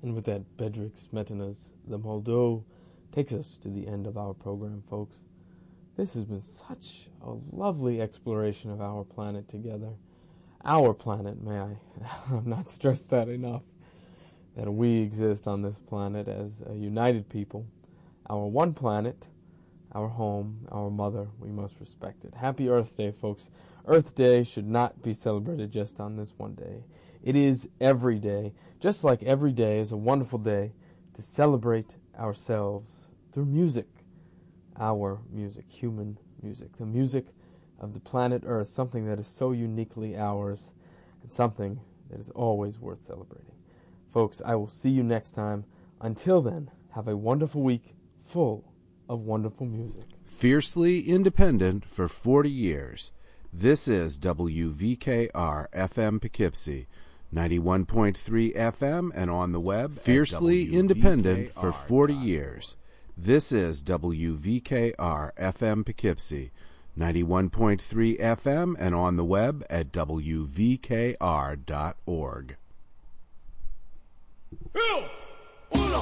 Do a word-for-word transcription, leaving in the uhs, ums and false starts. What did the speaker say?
And with that, Bedřich Smetana's The Moldau takes us to the end of our program, folks. This has been such a lovely exploration of our planet together. Our planet, may I not stress that enough, that we exist on this planet as a united people. Our one planet, our home, our mother, we must respect it. Happy Earth Day, folks. Earth Day should not be celebrated just on this one day. It is every day, just like every day is a wonderful day to celebrate ourselves through music. Our music, human music, the music of the planet Earth, something that is so uniquely ours and something that is always worth celebrating. Folks, I will see you next time. Until then, have a wonderful week full of wonderful music. Fiercely independent for forty years. This is W V K R F M Poughkeepsie, ninety-one point three F M and on the web. Fiercely independent for forty years. This is W V K R F M Poughkeepsie, ninety-one point three F M and on the web at W V K R dot org. Bill!